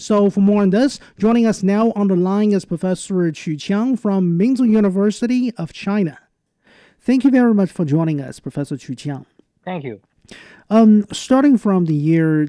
So for more on this, joining us now on the line is Professor Chu Qiang from Minzu University of China. Thank you very much for joining us, Professor Chu Qiang. Thank you. Starting from the year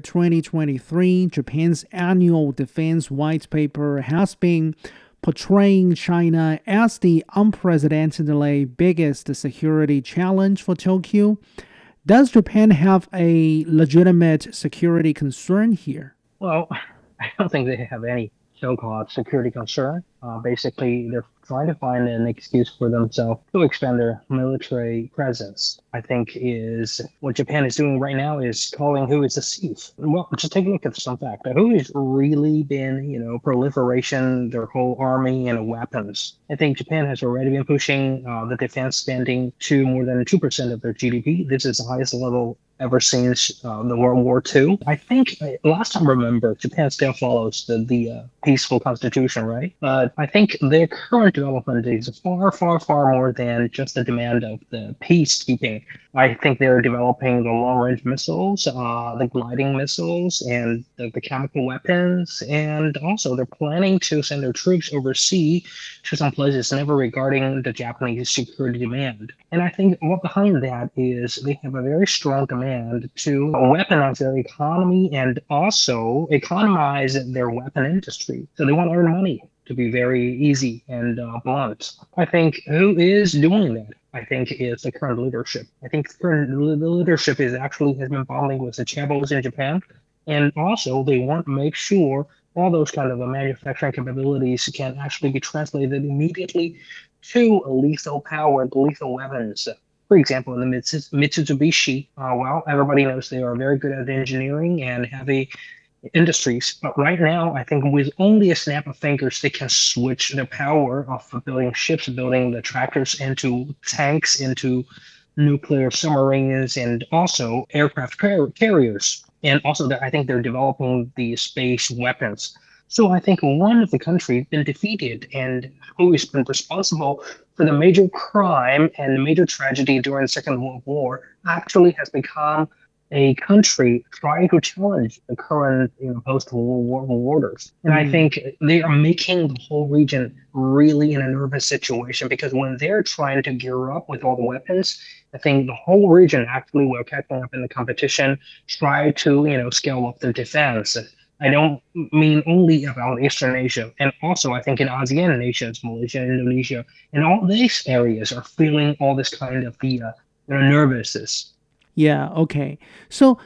2023, Japan's annual defense white paper has been portraying China as the unprecedentedly biggest security challenge for Tokyo. Does Japan have a legitimate security concern here? Well, I don't think they have any so-called security concern. Basically, they're trying to find an excuse for themselves to expand their military presence. I think is what Japan is doing right now is calling who is a thief. Well, just take a look at some fact. Who has really been, proliferation, their whole army and weapons. I think Japan has already been pushing the defense spending to more than 2% of their GDP. This is the highest level ever since the World War II. I think last time I remember, Japan still follows the peaceful constitution, right? But I think their current development is far, far, far more than just the demand of the peacekeeping. I think they're developing the long-range missiles, the gliding missiles, and the chemical weapons, and also they're planning to send their troops overseas to some places never regarding the Japanese security demand. And I think what behind that is they have a very strong demand to weaponize their economy and also economize their weapon industry. So they want to earn money, to be very easy and blunt. I think who is doing that? I think is the current leadership. I think the current leadership has been bonding with the chaebols in Japan, and also they want to make sure all those kind of manufacturing capabilities can actually be translated immediately to lethal power, lethal weapons. For example, in the Mitsubishi, well, everybody knows they are very good at engineering and heavy industries. But right now, I think with only a snap of fingers, they can switch the power of building ships, building the tractors into tanks, into nuclear submarines, and also aircraft carriers. And also, I think they're developing the space weapons. So I think one of the countries been defeated and who has been responsible for the major crime and the major tragedy during the Second World War actually has become a country trying to challenge the current post-World War orders. And I think they are making the whole region really in a nervous situation because when they're trying to gear up with all the weapons, I think the whole region actually will catching up in the competition, try to, scale up their defense. I don't mean only about Eastern Asia. And also, I think in ASEAN nations, Malaysia, Indonesia, and all these areas are feeling all this kind of the nervousness. Yeah, okay. So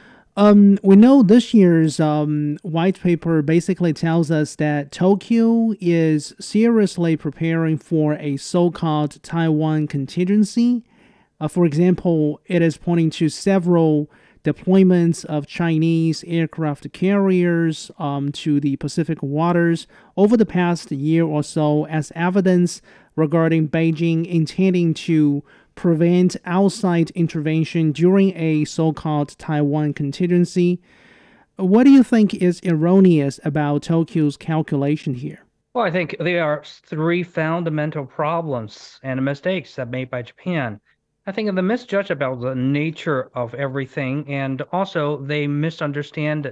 we know this year's white paper basically tells us that Tokyo is seriously preparing for a so called Taiwan contingency. For example, it is pointing to several deployments of Chinese aircraft carriers to the Pacific waters over the past year or so as evidence regarding Beijing intending to prevent outside intervention during a so-called Taiwan contingency. What do you think is erroneous about Tokyo's calculation here? Well, I think there are three fundamental problems and mistakes that made by Japan. I think the misjudge about the nature of everything, and also they misunderstood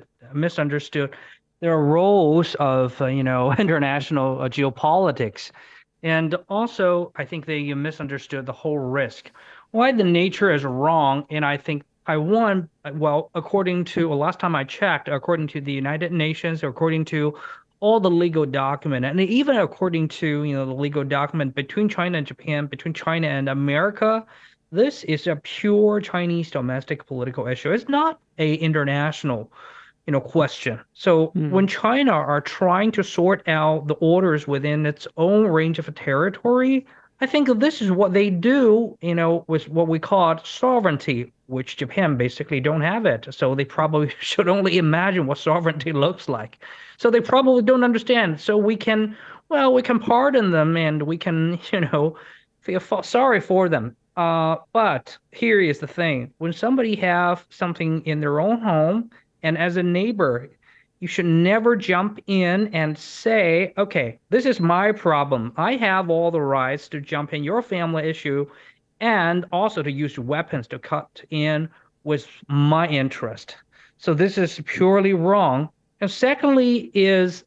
their roles of international geopolitics. And also, I think they misunderstood the whole risk. Why the nature is wrong, and I think Taiwan, well, according to last time I checked, according to the United Nations, according to all the legal document, and even according to the legal document between China and Japan, between China and America, this is a pure Chinese domestic political issue. It's not a international question. So when China are trying to sort out the orders within its own range of territory, I think this is what they do, with what we call sovereignty, which Japan basically don't have it. So they probably should only imagine what sovereignty looks like. So they probably don't understand. So we can pardon them and we can, feel sorry for them. But here is the thing. When somebody have something in their own home, and as a neighbor, you should never jump in and say, okay, this is my problem. I have all the rights to jump in your family issue and also to use weapons to cut in with my interest. So this is purely wrong. And secondly is